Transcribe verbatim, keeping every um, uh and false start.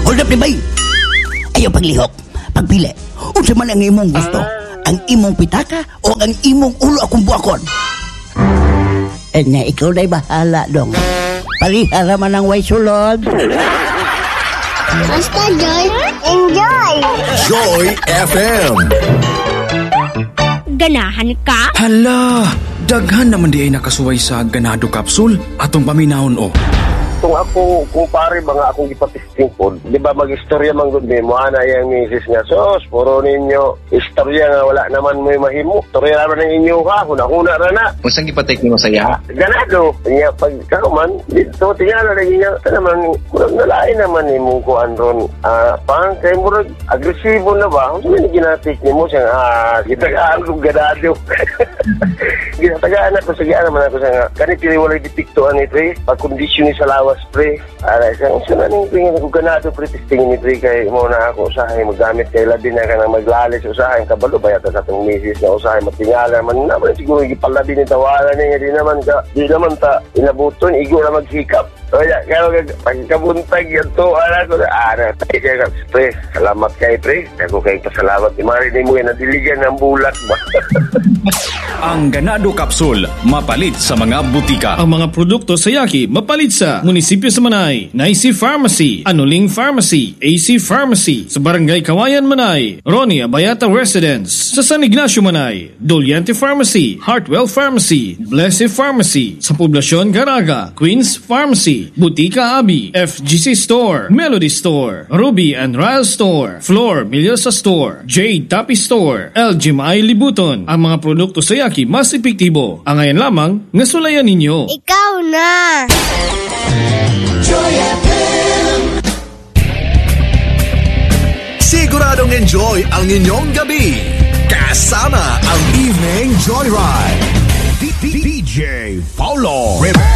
Hold up, Libay. Ayaw paglihok. Pagpili. Unsa man ang imong gusto? Ang imong pitaka o ang imong ulo akong buakon? Eh na, ikaw na'y bahala dong. Palihara man ang way sulod. Basta Joy, enjoy! Joy F M. Ganahan ka? Hala, daghan naman di ay nakasuway sa ganado kapsul atong paminahon o. Kung ako, kung pare mga akong ipatisting po, di ba mag-istorya man gud mo, ana yung misis nga, sos, puro ninyo, istorya nga wala naman may mahimo. Istorya naman ng inyo ha, huna-huna na na. Kung saan ipatik mo sa iya? Ganado. Nga, pag karuman, dito, tingnan na rin niya, ito naman, murag nalain naman ni mong kuhan ron. Ah, pang, kaya murag, agresibo na ba? Kung saan ginatik ni mo siya, ah, gitagaan kong ganado. Ginatagaan ako, sige naman ako siya nga, kanit tiniwalay dipiktuan ito eh, pag-kondisyon ni sa lawas, pre. Aray, saan saan na ning ko ganado, pre, testingin ni pre, kay mo na ako usahay, magamit kay labi na ka na maglalis, usahay, kabalo, bayata sa itong misis na usahay, matingala, man naman, siguro, ipalabi ni tawanan niya, di naman ka, di naman ta, inabuton, igo na maghikap. O ya, kaya pagkabuntag yan to, anak ko na, ah, natay kaya ka, pre, salamat kay pre, ako kay pasalamat, imarinig mo yan, nadiligan ng bulat ba? Ang ganado kapsul, mapalit sa mga butika. Ang mga produkto sa Yaki, mapalit sa Munisipyo sa Manay, Naisi Pharmacy, Anuling Pharmacy, A C Pharmacy, sa Barangay Kawayan Manay, Ronnie Abayata Residence, sa San Ignacio Manay, Doliante Pharmacy, Heartwell Pharmacy, Blessed Pharmacy, sa Poblasyon Garaga, Queens Pharmacy, Butika Abi, F G C Store, Melody Store, Ruby and Ryle Store, Floor Milyosa Store, Jade Tapi Store, L G M I Libuton. Ang mga produkto sa Yaki mas epektibo. Ang ngayon lamang, nasulayan ninyo. Ikaw na! Joy F M. Siguradong enjoy ang inyong gabi. Kasama ang Evening Joyride. D J Paulo Rivera.